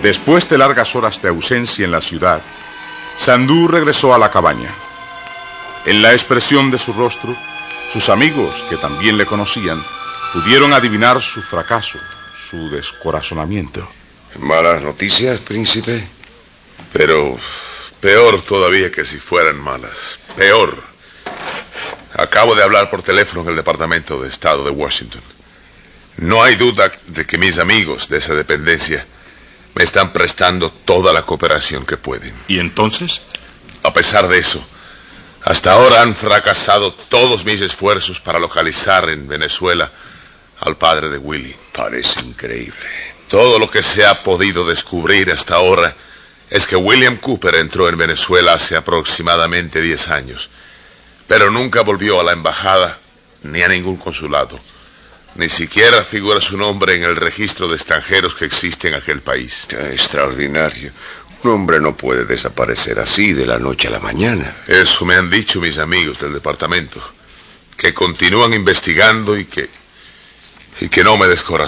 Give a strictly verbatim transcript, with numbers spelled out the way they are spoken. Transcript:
Después de largas horas de ausencia en la ciudad, Sandú regresó a la cabaña. En la expresión de su rostro, sus amigos, que también le conocían, pudieron adivinar su fracaso, su descorazonamiento. ¿Malas noticias, príncipe? Pero peor todavía que si fueran malas. Peor. Acabo de hablar por teléfono en el Departamento de Estado de Washington. No hay duda de que mis amigos de esa dependencia me están prestando toda la cooperación que pueden. ¿Y entonces? A pesar de eso, hasta ahora han fracasado todos mis esfuerzos para localizar en Venezuela al padre de Willie. Parece increíble. Todo lo que se ha podido descubrir hasta ahora es que William Cooper entró en Venezuela hace aproximadamente diez años, pero nunca volvió a la embajada ni a ningún consulado. Ni siquiera figura su nombre en el registro de extranjeros que existe en aquel país. Qué extraordinario. Un hombre no puede desaparecer así de la noche a la mañana. Eso me han dicho mis amigos del departamento, que continúan investigando y que, y que no me descorazón.